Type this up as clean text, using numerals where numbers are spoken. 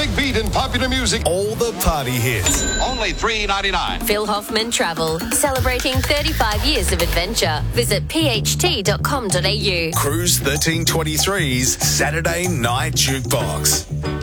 big beat in popular music. All the party hits. Only $3.99. Phil Hoffman Travel, celebrating 35 years of adventure. Visit pht.com.au. Cruise 1323's Saturday Night Jukebox.